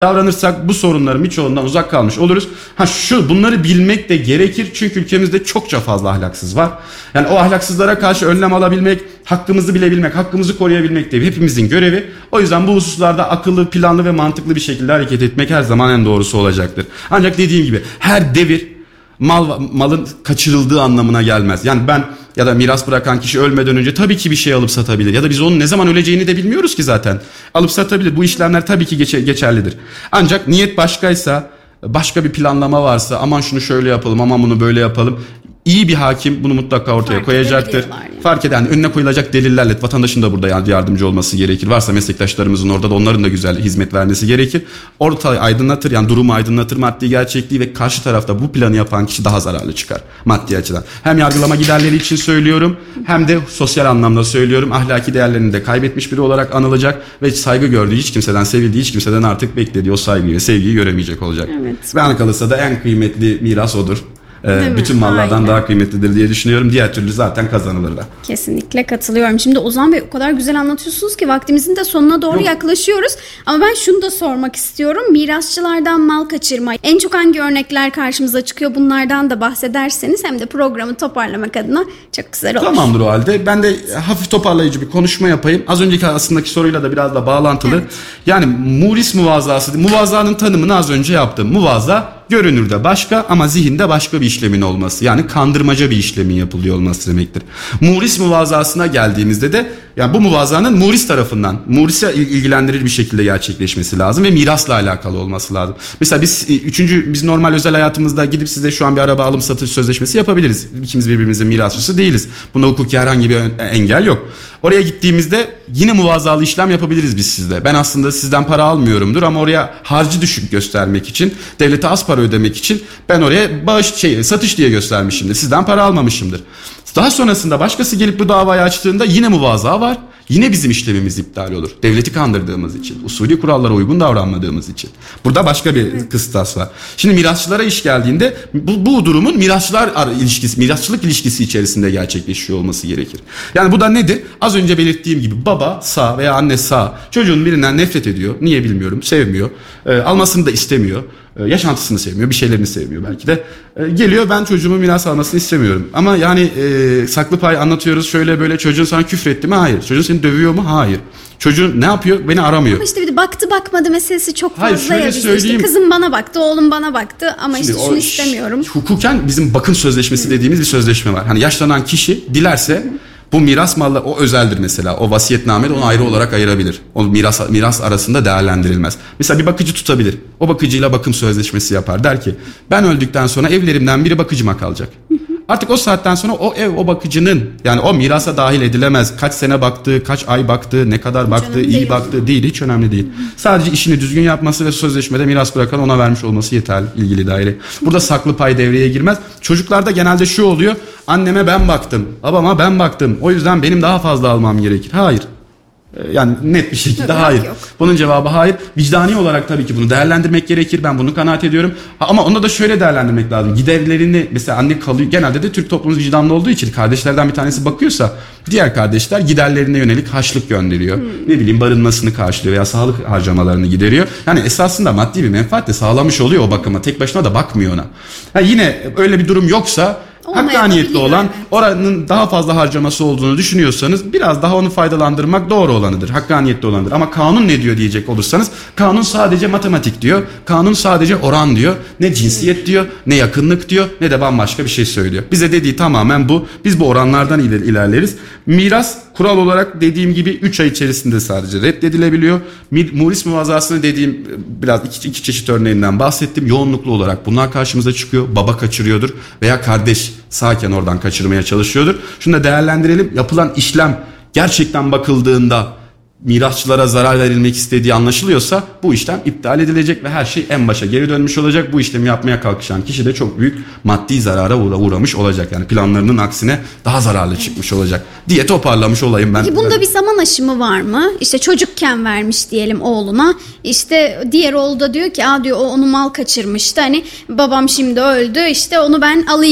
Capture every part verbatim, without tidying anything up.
davranırsak bu sorunların birçoğundan uzak kalmış oluruz. Ha şu bunları bilmek de gerekir çünkü ülkemizde çokça fazla ahlaksız var. Yani o ahlaksızlara karşı önlem alabilmek, hakkımızı bilebilmek, hakkımızı koruyabilmek de hepimizin görevi. O yüzden bu hususlarda akıllı, planlı ve mantıklı bir şekilde hareket etmek her zaman en doğrusu olacaktır. Ancak dediğim gibi her devir mal malın kaçırıldığı anlamına gelmez. Yani ben ya da miras bırakan kişi ölmeden önce tabii ki bir şey alıp satabilir. Ya da biz onun ne zaman öleceğini de bilmiyoruz ki zaten. Alıp satabilir. Bu işlemler tabii ki geçe- geçerlidir. Ancak niyet başkaysa, başka bir planlama varsa, aman şunu şöyle yapalım, aman bunu böyle yapalım. İyi bir hakim bunu mutlaka ortaya Fark koyacaktır. Yani. Fark eden, yani önüne koyulacak delillerle vatandaşın da burada yardımcı olması gerekir. Varsa meslektaşlarımızın orada da onların da güzel hizmet vermesi gerekir. Ortayı aydınlatır, yani durumu aydınlatır, maddi gerçekliği ve karşı tarafta bu planı yapan kişi daha zararlı çıkar maddi açıdan. Hem yargılama giderleri için söylüyorum hem de sosyal anlamda söylüyorum. Ahlaki değerlerini de kaybetmiş biri olarak anılacak ve saygı gördüğü hiç kimseden, sevildiği hiç kimseden artık beklediği o saygıyı ve sevgiyi göremeyecek olacak. Evet. Ve ana kalırsa da en kıymetli miras odur. Ee, bütün mallardan Aynen. daha kıymetlidir diye düşünüyorum. Diğer türlü zaten kazanılır da. Kesinlikle katılıyorum. Şimdi Ozan Bey o kadar güzel anlatıyorsunuz ki vaktimizin de sonuna doğru Yok. yaklaşıyoruz. Ama ben şunu da sormak istiyorum. Mirasçılardan mal kaçırma. En çok hangi örnekler karşımıza çıkıyor? Bunlardan da bahsederseniz hem de programı toparlamak adına çok güzel olur. Tamamdır o halde. Ben de hafif toparlayıcı bir konuşma yapayım. Az önceki aslındaki soruyla da biraz da bağlantılı. Evet. Yani muris muvazası. Muvazanın tanımını az önce yaptım. Muvaza görünürde başka ama zihinde başka bir işlemin olması. Yani kandırmaca bir işlemin yapılıyor olması demektir. Muris muvazasına geldiğimizde de yani bu muvazanın muris tarafından, murise ilgilendirir bir şekilde gerçekleşmesi lazım ve mirasla alakalı olması lazım. Mesela biz üçüncü biz normal özel hayatımızda gidip size şu an bir araba alım satış sözleşmesi yapabiliriz. İkimiz birbirimizin mirasçısı değiliz. Bunda hukuki herhangi bir engel yok. Oraya gittiğimizde yine muvazalı işlem yapabiliriz biz sizle. Ben aslında sizden para almıyorumdur ama oraya harcı düşük göstermek için, devlete az para ödemek için ben oraya bağış şey satış diye göstermişimdir. Sizden para almamışımdır. Daha sonrasında başkası gelip bu davayı açtığında yine muvaza var. Yine bizim işlemimiz iptal olur. Devleti kandırdığımız için, usulü kurallara uygun davranmadığımız için. Burada başka bir evet. kıstas var. Şimdi mirasçılara iş geldiğinde bu, bu durumun mirasçılar ilişkisi, mirasçılık ilişkisi içerisinde gerçekleşiyor olması gerekir. Yani bu da nedir? Az önce belirttiğim gibi baba sağ veya anne sağ çocuğun birinden nefret ediyor. Niye bilmiyorum. Sevmiyor. E, almasını da istemiyor. E, yaşantısını sevmiyor. Bir şeylerini sevmiyor belki de. E, geliyor ben çocuğumun miras almasını istemiyorum. Ama yani e, saklı pay anlatıyoruz. Şöyle böyle çocuğun sana küfretti mi? Hayır. Çocuğun seni dövüyor mu? Hayır. Çocuğun ne yapıyor? Beni aramıyor. Ama işte bir de baktı bakmadı meselesi çok fazla. Hayır, ya. İşte kızım bana baktı, oğlum bana baktı ama Şimdi işte şunu istemiyorum. Hukuken bizim bakım sözleşmesi Hı. dediğimiz bir sözleşme var. Hani yaşlanan kişi dilerse Hı. bu miras malı o özeldir mesela. O vasiyetnamede onu ayrı olarak ayırabilir. O miras miras arasında değerlendirilmez. Mesela bir bakıcı tutabilir. O bakıcıyla bakım sözleşmesi yapar. Der ki ben öldükten sonra evlerimden biri bakıcıma kalacak. Artık o saatten sonra o ev o bakıcının yani o mirasa dahil edilemez. Kaç sene baktığı, kaç ay baktığı, ne kadar hiç baktığı, iyi değil. baktığı değil. Hiç önemli değil. Sadece işini düzgün yapması ve sözleşmede miras bırakan ona vermiş olması yeterli ilgili daire. Burada saklı pay devreye girmez. Çocuklarda genelde şu oluyor. Anneme ben baktım, babama ben baktım. O yüzden benim daha fazla almam gerekir. Hayır. Yani net bir şekilde Tabii hayır. Yok. Bunun cevabı hayır. Vicdani olarak tabii ki bunu değerlendirmek gerekir. Ben bunu kanaat ediyorum. Ama onu da şöyle değerlendirmek lazım. Giderlerini mesela anne kalıyor. Genelde de Türk toplumumuz vicdanlı olduğu için kardeşlerden bir tanesi bakıyorsa diğer kardeşler giderlerine yönelik harçlık gönderiyor. Hmm. Ne bileyim barınmasını karşılıyor veya sağlık harcamalarını gideriyor. Yani esasında maddi bir menfaat de sağlamış oluyor o bakıma. Tek başına da bakmıyor ona. Yani yine öyle bir durum yoksa hakkaniyetli olan oranın daha fazla harcaması olduğunu düşünüyorsanız biraz daha onu faydalandırmak doğru olanıdır. Hakkaniyetli olanıdır. Ama kanun ne diyor diyecek olursanız kanun sadece matematik diyor. Kanun sadece oran diyor. Ne cinsiyet diyor, ne yakınlık diyor, ne de bambaşka bir şey söylüyor. Bize dediği tamamen bu. Biz bu oranlardan iler- ilerleriz. Miras kural olarak dediğim gibi üç ay içerisinde sadece reddedilebiliyor. Muris muvazasını dediğim biraz iki, iki çeşit örneğinden bahsettim. Yoğunluklu olarak bunlar karşımıza çıkıyor. Baba kaçırıyordur veya kardeş sağken oradan kaçırmaya çalışıyordur. Şunu da değerlendirelim. Yapılan işlem gerçekten bakıldığında mirasçılara zarar verilmek istediği anlaşılıyorsa bu işlem iptal edilecek ve her şey en başa geri dönmüş olacak. Bu işlemi yapmaya kalkışan kişi de çok büyük maddi zarara uğramış olacak. Yani planlarının aksine daha zararlı çıkmış olacak diye toparlamış olayım ben. Peki bunda bir zaman aşımı var mı? İşte çocukken vermiş diyelim oğluna. İşte diğer oğlu da diyor ki aa diyor o onu mal kaçırmıştı. Hani babam şimdi öldü işte onu ben alayım.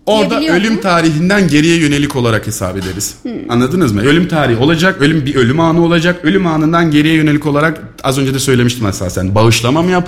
Orada diyebiliyor ölüm mu? tarihinden geriye yönelik olarak hesap ederiz. Hmm. Anladınız mı? Ölüm tarihi olacak, ölüm bir ölüm anı olacak. Ölüm anından geriye yönelik olarak az önce de söylemiştim esasen. Bağışlama mı yapılacak?